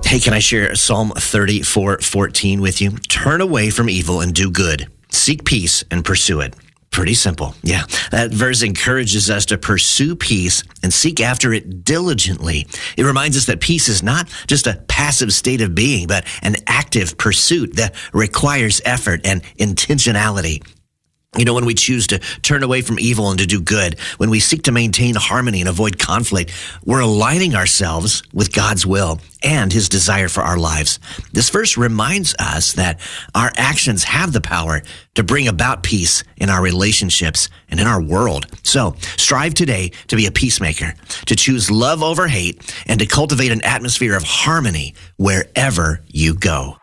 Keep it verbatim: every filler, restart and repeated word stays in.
Hey, can I share Psalm thirty-four fourteen with you? Turn away from evil and do good. Seek peace and pursue it. Pretty simple. Yeah. That verse encourages us to pursue peace and seek after it diligently. It reminds us that peace is not just a passive state of being, but an active pursuit that requires effort and intentionality. You know, when we choose to turn away from evil and to do good, when we seek to maintain harmony and avoid conflict, we're aligning ourselves with God's will and his desire for our lives. This verse reminds us that our actions have the power to bring about peace in our relationships and in our world. So strive today to be a peacemaker, to choose love over hate, and to cultivate an atmosphere of harmony wherever you go.